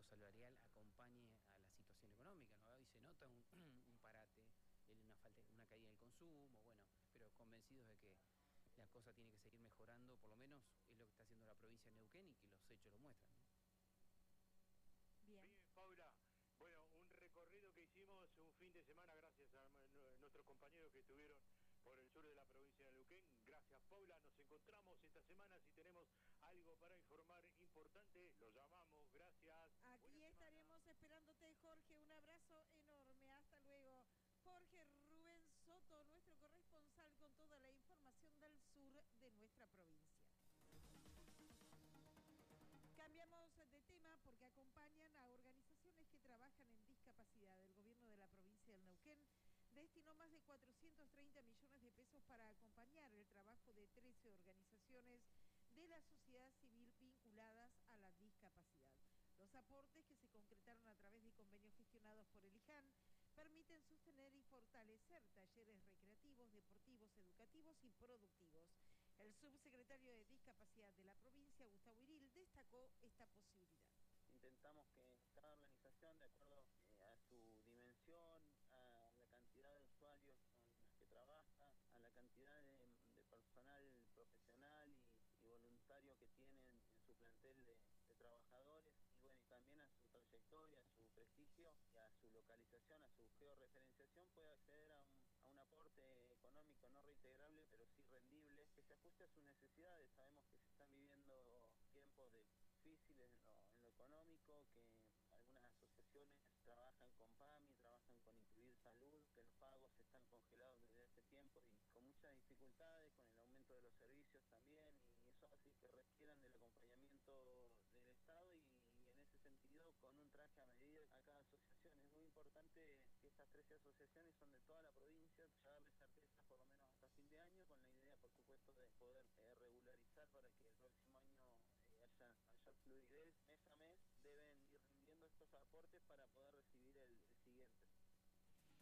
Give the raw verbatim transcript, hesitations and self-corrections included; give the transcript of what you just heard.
salarial acompañe a la situación económica, ¿no? Hoy se nota un, un parate, una, falta, una caída del consumo, bueno, pero convencidos de que la cosa tiene que seguir mejorando, por lo menos es lo que está haciendo la provincia de Neuquén y que los hechos lo muestran, ¿no? Bien. Bien, Paula. Bueno, un recorrido que hicimos un fin de semana gracias a nuestros compañeros que estuvieron por el sur de la provincia de Neuquén. Gracias, Paula. Nos encontramos esta semana. Si tenemos algo para informar importante, lo llamamos. Gracias. Aquí Buena estaremos semana. Esperándote, Jorge. Un abrazo enorme. Hasta luego. Jorge Rubén Soto, nuestro corresponsal con toda la información del sur de nuestra provincia. Cambiamos de tema porque acompañan a organizaciones que trabajan en discapacidad. El gobierno de la provincia del Neuquén destinó más de cuatrocientos treinta millones de pesos para acompañar el trabajo de trece organizaciones de la sociedad civil vinculadas a la discapacidad. Los aportes, que se concretaron a través de convenios gestionados por el I J A N, permiten sostener y fortalecer talleres recreativos, deportivos, educativos y productivos. El subsecretario de Discapacidad de la provincia, Gustavo Iril, destacó esta posibilidad. Intentamos que cada organización, de acuerdo eh, a su dimensión, a la cantidad de usuarios con los que trabaja, a la cantidad de, de personal profesional y, y voluntario que tienen en su plantel de, de trabajadores, y bueno, y también a su trayectoria, a su prestigio y a su localización, a su georreferenciación, puede acceder a un, a un aporte económico no reintegrable, pero sí rendible, que se ajuste a sus necesidades. Sabemos que se están viviendo tiempos de difíciles en lo, en lo económico, que algunas asociaciones trabajan con PAMI, trabajan con Incluir Salud, que los pagos están congelados desde hace tiempo y con muchas dificultades, con el aumento de los servicios también, y eso hace que requieran del acompañamiento del Estado, y, y en ese sentido con un traje a medida a cada asociación. Es muy importante que estas trece asociaciones son de toda la provincia, ya darles certeza por lo menos hasta fin de año, con la idea por supuesto de poder eh, regularizar para que el próximo año eh, haya, haya fluidez mes a mes. Deben ir rindiendo estos aportes para poder recibir el, el siguiente.